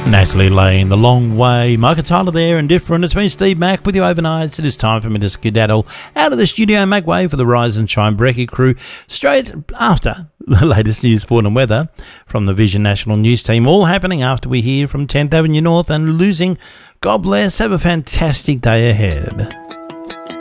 Natalie Lane, The Long Way, Michael Tyler there, Indifferent. It's me, Steve Mack, with you overnight. It is time for me to skedaddle out of the studio and make way for the Rise and Shine Brekkie crew straight after the latest news, sport and weather from the Vision National News Team, all happening after we hear from 10th Avenue North and losing. God bless. Have a fantastic day ahead.